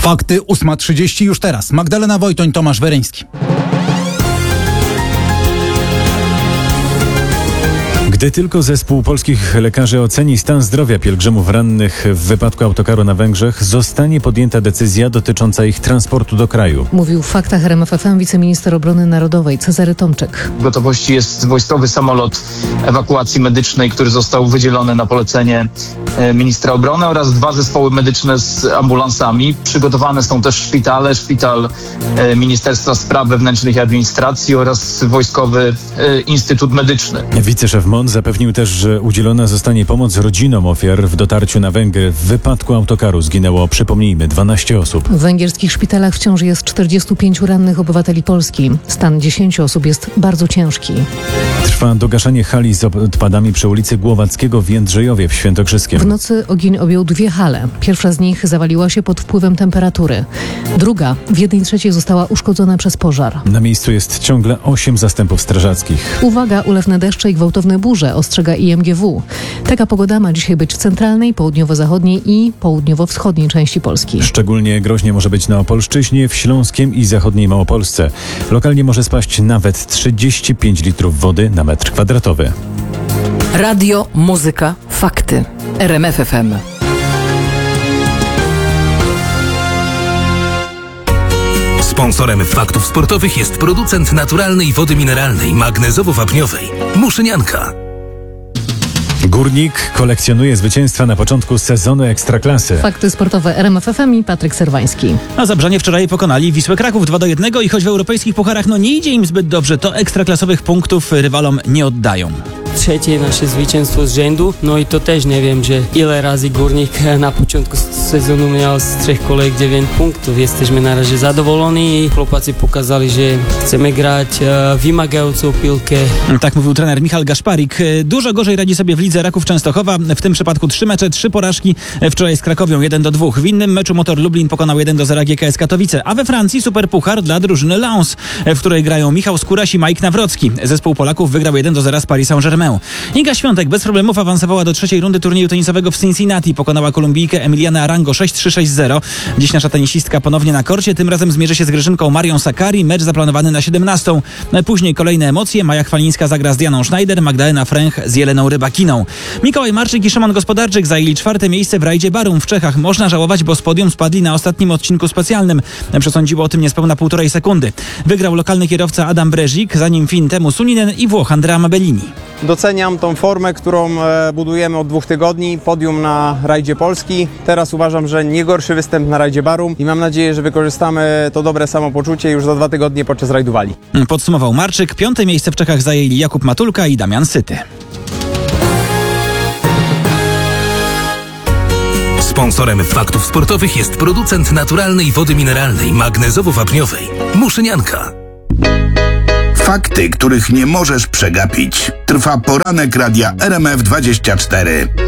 Fakty 8:30 już teraz. Magdalena Wojtoń, Tomasz Weryński. Gdy tylko zespół polskich lekarzy oceni stan zdrowia pielgrzymów rannych w wypadku autokaru na Węgrzech, zostanie podjęta decyzja dotycząca ich transportu do kraju. Mówił w Faktach RMF FM wiceminister obrony narodowej Cezary Tomczyk. W gotowości jest wojskowy samolot ewakuacji medycznej, który został wydzielony na polecenie ministra obrony, oraz 2 zespoły medyczne z ambulansami. Przygotowane są też szpitale, szpital Ministerstwa Spraw Wewnętrznych i Administracji oraz Wojskowy Instytut Medyczny. Wiceszef MON zapewnił też, że udzielona zostanie pomoc rodzinom ofiar w dotarciu na Węgry. W wypadku autokaru zginęło, przypomnijmy, 12 osób. W węgierskich szpitalach wciąż jest 45 rannych obywateli Polski. Stan 10 osób jest bardzo ciężki. Trwa dogaszanie hali z odpadami przy ulicy Głowackiego w Jędrzejowie w Świętokrzyskiem. W nocy ogień objął 2 hale. Pierwsza z nich zawaliła się pod wpływem temperatury. Druga w 1/3 została uszkodzona przez pożar. Na miejscu jest ciągle 8 zastępów strażackich. Uwaga, ulewne deszcze i gwałtowne burze, ostrzega IMGW. Taka pogoda ma dzisiaj być w centralnej, południowo-zachodniej i południowo-wschodniej części Polski. Szczególnie groźnie może być na Opolszczyźnie, w Śląskiem i zachodniej Małopolsce. Lokalnie może spaść nawet 35 litrów wody na metr kwadratowy. Radio, muzyka, fakty. RMF FM. Sponsorem Faktów Sportowych jest producent naturalnej wody mineralnej magnezowo-wapniowej Muszynianka. Górnik kolekcjonuje zwycięstwa na początku sezonu Ekstraklasy. Fakty sportowe RMF FM i Patryk Serwański. A Zabrzanie wczoraj pokonali Wisłę Kraków 2-1 i choć w europejskich pucharach nie idzie im zbyt dobrze, to ekstraklasowych punktów rywalom nie oddają. Trzecie nasze zwycięstwo z rzędu, no i to też nie wiem, że ile razy Górnik na początku sezonu miał z 3 kolejek 9 punktów. Jesteśmy na razie zadowoleni i chłopacy pokazali, że chcemy grać wymagającą piłkę. Tak mówił trener Michał Gaszparik. Dużo gorzej radzi sobie w lidze Raków Częstochowa. W tym przypadku 3 mecze, 3 porażki. Wczoraj z Krakowią 1-2. W innym meczu Motor Lublin pokonał 1-0 GKS Katowice. A we Francji superpuchar dla drużyny Lens, w której grają Michał Skóraś i Mike Nawrocki. Zespół Polaków wygrał 1-0 z Paris Saint-Germain. Iga Świątek bez problemów awansowała do 3. rundy turnieju tenisowego w Cincinnati. Pokonała Kolumbijkę Emilianę Arango 6-3, 6-0. Dziś nasza tenisistka ponownie na korcie. Tym razem zmierzy się z Grzeszynką Marią Sakkari. Mecz zaplanowany na 17. Później kolejne emocje. Maja Chwalińska zagra z Dianą Schneider, Magdalena Fręch z Jeleną Rybakiną. Mikołaj Marczyk i Szymon Gospodarczyk zajęli 4. miejsce w rajdzie Barum w Czechach. Można żałować, bo z podium spadli na ostatnim odcinku specjalnym. Przesądziło o tym niespełna 1,5 sekundy. Wygrał lokalny kierowca Adam Brezik, za nim Fin Temu Suninen i Włoch Andrea Mabellini. Doceniam tą formę, którą budujemy od 2 tygodni. Podium na rajdzie Polski. Teraz uważam, że nie gorszy występ na rajdzie Barum i mam nadzieję, że wykorzystamy to dobre samopoczucie już za 2 tygodnie podczas rajdu Wali. Podsumował Marczyk. 5. miejsce w Czechach zajęli Jakub Matulka i Damian Syty. Sponsorem Faktów Sportowych jest producent naturalnej wody mineralnej magnezowo-wapniowej Muszynianka. Fakty, których nie możesz przegapić. Trwa poranek radia RMF24.